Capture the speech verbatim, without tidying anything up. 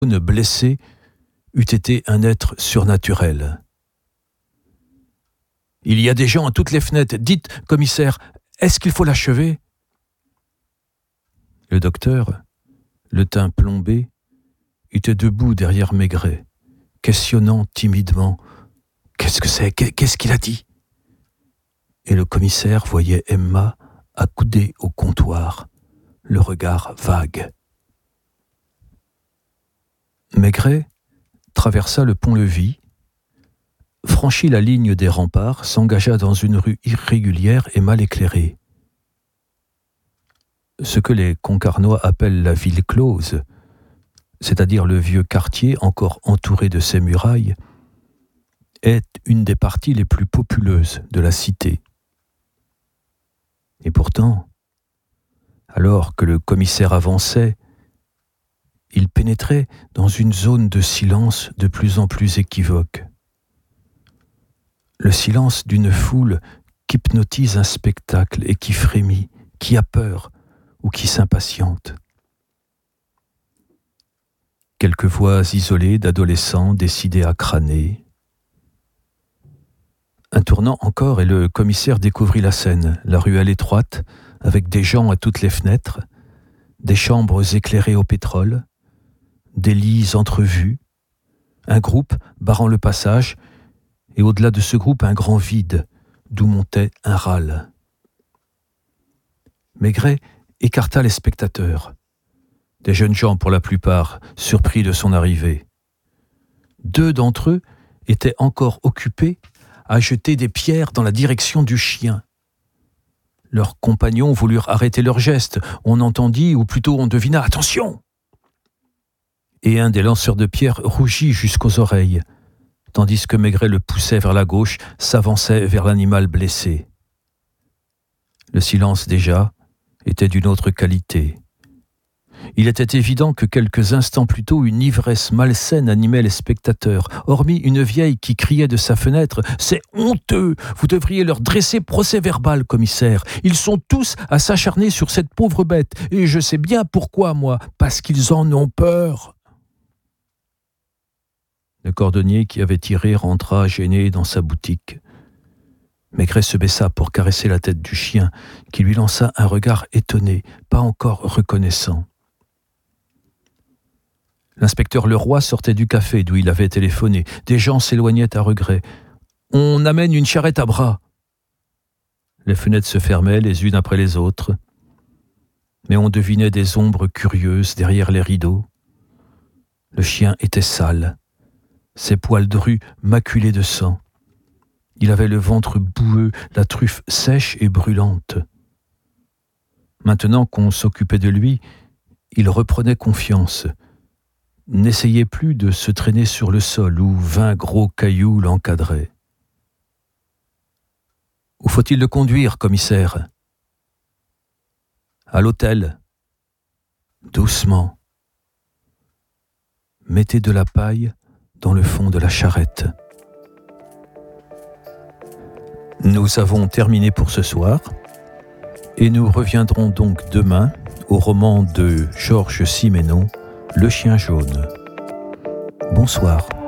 blessé eût été un être surnaturel. « Il y a des gens à toutes les fenêtres. Dites, commissaire, est-ce qu'il faut l'achever ?» Le docteur, le teint plombé, était debout derrière Maigret, questionnant timidement « Qu'est-ce que c'est ? Qu'est-ce qu'il a dit ?» Et le commissaire voyait Emma accoudée au comptoir, le regard vague. Maigret traversa le pont-levis, franchit la ligne des remparts, s'engagea dans une rue irrégulière et mal éclairée. Ce que les Concarnois appellent la ville close, c'est-à-dire le vieux quartier encore entouré de ses murailles, est une des parties les plus populeuses de la cité. Et pourtant, alors que le commissaire avançait, il pénétrait dans une zone de silence de plus en plus équivoque. Le silence d'une foule qu'hypnotise un spectacle et qui frémit, qui a peur ou qui s'impatiente. Quelques voix isolées d'adolescents décidés à crâner. Un tournant encore et le commissaire découvrit la scène, la ruelle étroite, avec des gens à toutes les fenêtres, des chambres éclairées au pétrole, des lits entrevus, un groupe barrant le passage, et au-delà de ce groupe un grand vide, d'où montait un râle. Maigret écarta les spectateurs, des jeunes gens pour la plupart, surpris de son arrivée. Deux d'entre eux étaient encore occupés à jeter des pierres dans la direction du chien. Leurs compagnons voulurent arrêter leur geste. On entendit, ou plutôt on devina « Attention !» Et un des lanceurs de pierres rougit jusqu'aux oreilles, tandis que Maigret le poussait vers la gauche, s'avançait vers l'animal blessé. Le silence déjà était d'une autre qualité. Il était évident que quelques instants plus tôt, une ivresse malsaine animait les spectateurs, hormis une vieille qui criait de sa fenêtre « C'est honteux! Vous devriez leur dresser procès-verbal, commissaire. Ils sont tous à s'acharner sur cette pauvre bête, et je sais bien pourquoi, moi, parce qu'ils en ont peur. » Le cordonnier qui avait tiré rentra gêné dans sa boutique. Maigret se baissa pour caresser la tête du chien, qui lui lança un regard étonné, pas encore reconnaissant. L'inspecteur Leroy sortait du café d'où il avait téléphoné. Des gens s'éloignaient à regret. « On amène une charrette à bras !» Les fenêtres se fermaient les unes après les autres, mais on devinait des ombres curieuses derrière les rideaux. Le chien était sale, ses poils drus maculés de sang. Il avait le ventre boueux, la truffe sèche et brûlante. Maintenant qu'on s'occupait de lui, il reprenait confiance. N'essayait plus de se traîner sur le sol où vingt gros cailloux l'encadraient. « Où faut-il le conduire, commissaire ?»« À l'hôtel. »« Doucement. Mettez de la paille dans le fond de la charrette. » Nous avons terminé pour ce soir et nous reviendrons donc demain au roman de Georges Simenon, Le chien jaune. Bonsoir.